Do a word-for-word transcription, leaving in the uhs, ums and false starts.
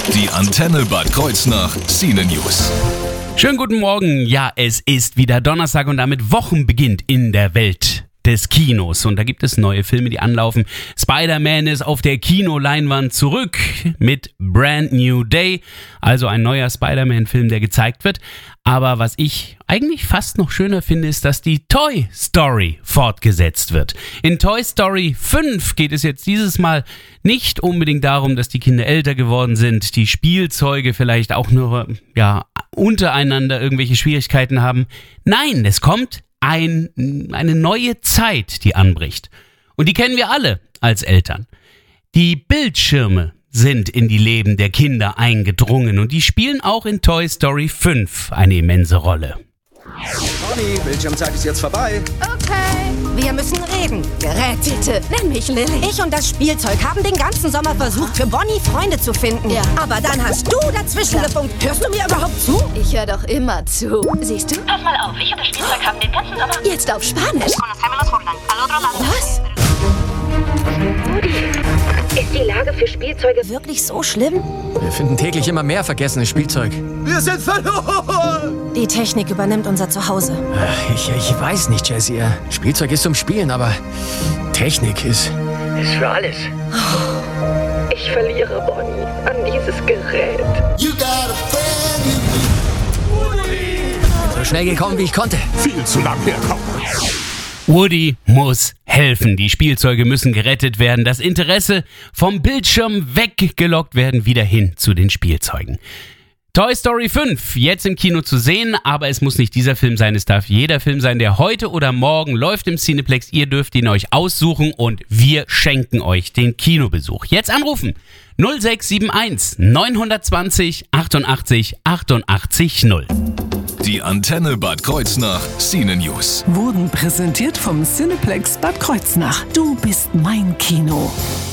Die Antenne Bad Kreuznach Cine News. Schönen guten Morgen. Ja, es ist wieder Donnerstag und damit Wochenbeginn in der Welt des Kinos. Und da gibt es neue Filme, die anlaufen. Spider-Man ist auf der Kinoleinwand zurück mit Brand New Day. Also ein neuer Spider-Man-Film, der gezeigt wird. Aber was ich eigentlich fast noch schöner finde, ist, dass die Toy Story fortgesetzt wird. In Toy Story fünf geht es jetzt dieses Mal nicht unbedingt darum, dass die Kinder älter geworden sind, die Spielzeuge vielleicht auch nur ja, untereinander irgendwelche Schwierigkeiten haben. Nein, es kommt ein, eine neue Zeit, die anbricht. Und die kennen wir alle als Eltern. Die Bildschirme sind in die Leben der Kinder eingedrungen und die spielen auch in Toy Story fünf eine immense Rolle. Bonnie, Bildschirmzeit ist jetzt vorbei. Okay, wir müssen reden. Gerätete, nenn mich Lilly. Ich und das Spielzeug haben den ganzen Sommer versucht, für Bonnie Freunde zu finden. Ja. Aber dann hast du dazwischen ja. gefunkt. Hörst du mir überhaupt zu? Ich höre doch immer zu. Siehst du? Pass mal auf, ich und das Spielzeug haben den ganzen Sommer... Jetzt auf Spanisch. Was? Ist die Lage für Spielzeuge Wirklich so schlimm? Wir finden täglich immer mehr vergessenes Spielzeug. Wir sind verloren! Die Technik übernimmt unser Zuhause. Ich, ich weiß nicht, Jessie. Spielzeug ist zum Spielen, aber Technik ist... ist für alles. Ich verliere Bonnie an dieses Gerät. So schnell gekommen, wie ich konnte. Viel zu lang herkommen. Woody muss helfen. Die Spielzeuge müssen gerettet werden. Das Interesse vom Bildschirm weggelockt werden, wieder hin zu den Spielzeugen. Toy Story fünf, jetzt im Kino zu sehen, aber es muss nicht dieser Film sein, es darf jeder Film sein, der heute oder morgen läuft im Cineplex. Ihr dürft ihn euch aussuchen und wir schenken euch den Kinobesuch. Jetzt anrufen null sechs sieben eins neun zwei null achtundachtzig achtundachtzig null. Die Antenne Bad Kreuznach Cine News. Wurden präsentiert vom Cineplex Bad Kreuznach. Du bist mein Kino.